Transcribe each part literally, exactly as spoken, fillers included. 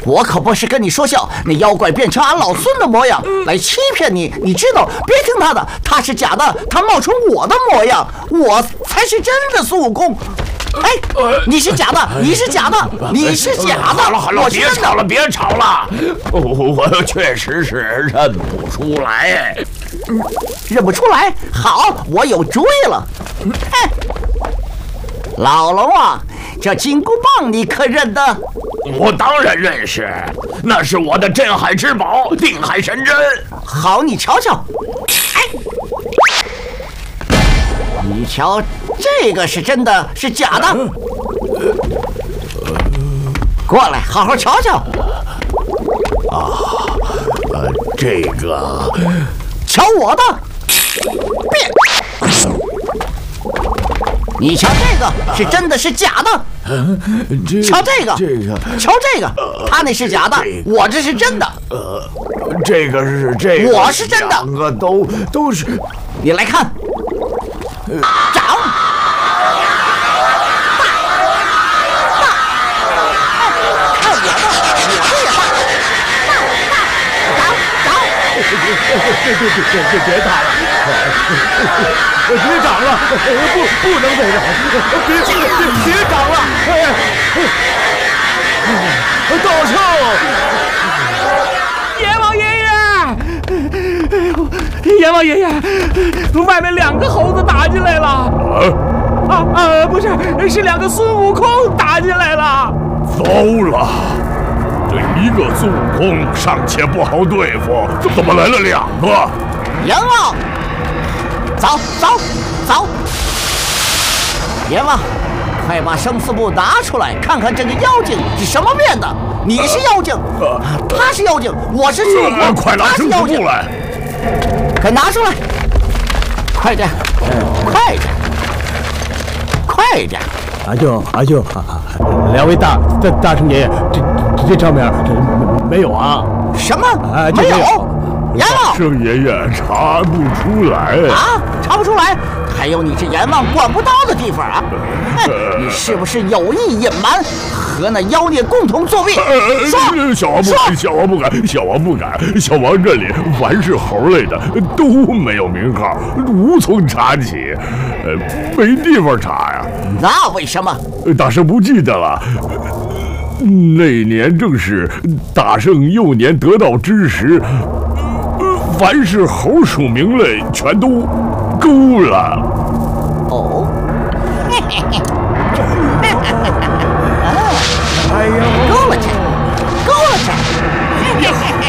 我可不是跟你说笑，那妖怪变成俺老孙的模样来欺骗你，你知道？别听他的，他是假的，他冒充我的模样，我才是真的孙悟空。哎，你是假的，你是假的，你是假的！ 好了好了，别吵了，别吵了，我确实是认不出来。 认不出来？好，我有主意了。哎，老龙啊，这金箍棒你可认得？ 我当然认识，那是我的镇海之宝定海神针。 好，你瞧瞧。哎，你瞧，这个是真的，是假的？过来，好好瞧瞧。 啊，呃，这个， 瞧我的，变。你瞧这个是真的是假的？ 这瞧这个， 这个， 瞧这个，他那是假的，我这是真的。 呃，这个是这个， 我是真的， 两个都都是。 你来看，长。 别别别别别别打了！别长了，不不能这样！别别别长了！道圣， 阎王爷爷，阎王爷爷，外面两个猴子打进来了！啊啊，不是，是两个孙悟空打进来了！ 糟了！这一个孙悟空尚且不好对付，怎么来了两个？ 阎王，走走走！阎王，快把生死簿拿出来，看看这个妖精是什么变的。你是妖精，呃、他是妖精，我是孙悟空， 呃、快拿生死簿来！ 快拿出来！快点，快点，快点！ 阿舅，阿舅，两位大大大圣爷爷，这这这上面这没有啊？ 什么？ 啊， 没有？阎王， 圣爷爷查不出来啊？查不出来？还有你这阎王管不到的地方啊！哼，你是不是有意隐瞒，和那妖孽共同作弊？ 说，小王不敢，小王不敢，小王不敢，小王这里凡是猴类的都没有名号，无从查起，呃，没地方查呀。 那为什么？ 大圣不记得了。那年正是大圣幼年得道之时，凡是猴属名类全都勾了。 哦，嘿嘿嘿， 哎呦， 勾了去，勾了去，嘿嘿嘿。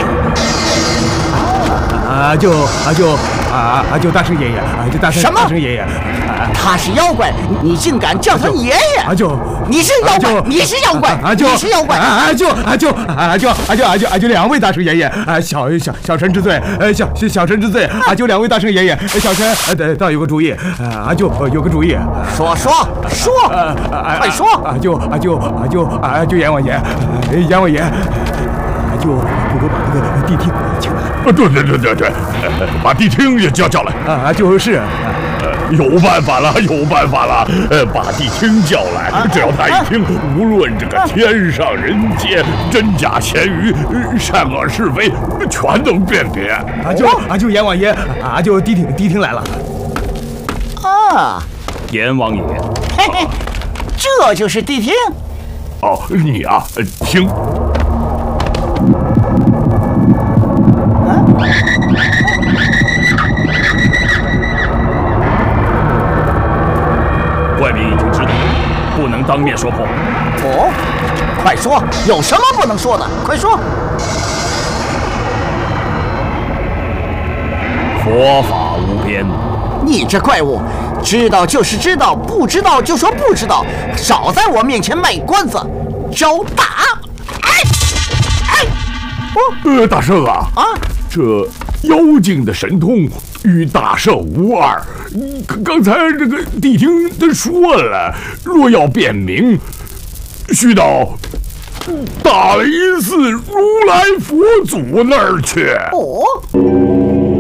阿舅，阿舅，啊阿舅大圣爷爷，阿舅大圣什么大圣爷爷， 他是妖怪，你竟敢叫他爷爷？ 阿舅， 你是妖怪，你是妖怪， 阿舅， 你是妖怪， 阿舅，阿舅，阿舅，阿舅，阿舅，阿舅，两位大圣爷爷，啊，小小小臣之罪，呃，小小臣之罪，阿舅两位大圣爷爷，小臣呃倒有个主意，阿舅有个主意， 说说说，快说！ 阿舅，阿舅，阿舅，阿舅阎王爷，阎王爷，阿舅不如把那个地听请来。 对对对对对，把谛听也叫叫来啊！就是， 有办法了，有办法了！呃，把谛听叫来，只要他一听，无论这个天上人间、真假咸鱼、善恶是非，全能辨别。 啊就啊就阎王爷，啊就谛听谛听来了。 啊， 阎王爷， 嘿嘿，这就是谛听。 哦，你啊，听。 外面已经知道，不能当面说破。 哦，快说，有什么不能说的？快说。 佛法无边。 你这怪物，知道就是知道，不知道就说不知道，少在我面前卖关子，招打！哎哎， 哦，呃，大圣啊啊， 这妖精的神通与大圣无二。刚才这个谛听他说了，若要辨明，须到大雷寺如来佛祖那儿去。 哦。